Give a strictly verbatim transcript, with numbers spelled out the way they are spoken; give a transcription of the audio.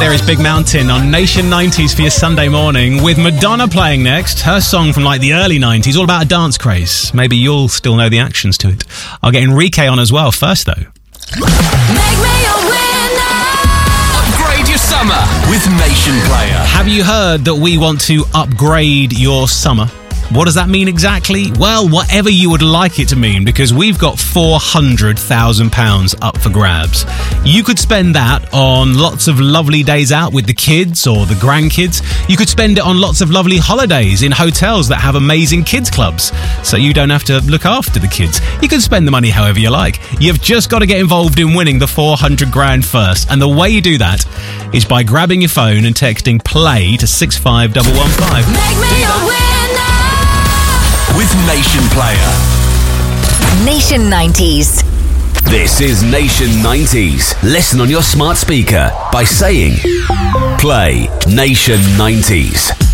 There is Big Mountain on Nation nineties for your Sunday morning, with Madonna playing next. Her song from like the early nineties, all about a dance craze. Maybe you'll still know the actions to it. I'll get Enrique on as well. First though, Make me a winner. Upgrade your summer with Nation Player. have you heard that we want to upgrade your summer? What does that mean exactly? Well, whatever you would like it to mean, because we've got four hundred thousand pounds up for grabs. You could spend that on lots of lovely days out with the kids or the grandkids. You could spend it on lots of lovely holidays in hotels that have amazing kids clubs, so you don't have to look after the kids. You can spend the money however you like. You've just got to get involved in winning the four hundred grand first. And the way you do that is by grabbing your phone and texting play to six five one one five. Make me a winner. With Nation Player. Nation nineties. This is Nation nineties. Listen on your smart speaker by saying play Nation nineties.